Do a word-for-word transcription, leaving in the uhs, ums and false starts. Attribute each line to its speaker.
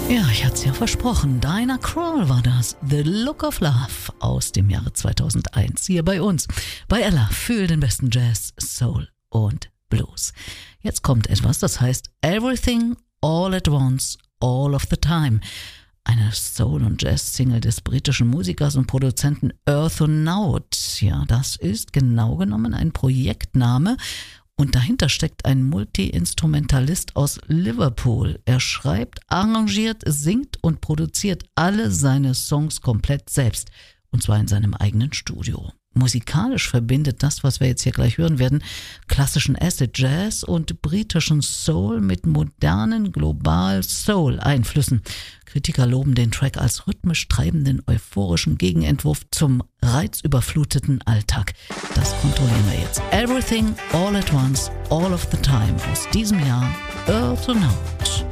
Speaker 1: Ja, ich hatte es ja versprochen. Diana Krall war das. The Look of Love aus dem Jahre zweitausendeins. Hier bei uns. Bei Ella für den besten Jazz, Soul und Blues. Jetzt kommt etwas, das heißt Everything, All at Once, All of the Time. Eine Soul- und Jazz-Single des britischen Musikers und Produzenten Earthonaut. Ja, das ist genau genommen ein Projektname. Und dahinter steckt ein Multi-Instrumentalist aus Liverpool. Er schreibt, arrangiert, singt und produziert alle seine Songs komplett selbst. Und zwar in seinem eigenen Studio. Musikalisch verbindet das, was wir jetzt hier gleich hören werden, klassischen Acid Jazz und britischen Soul mit modernen Global Soul Einflüssen. Kritiker loben den Track als rhythmisch treibenden, euphorischen Gegenentwurf zum reizüberfluteten Alltag. Das kontrollieren wir jetzt. Everything, All at Once, All of the Time aus diesem Jahr, Earthonaut.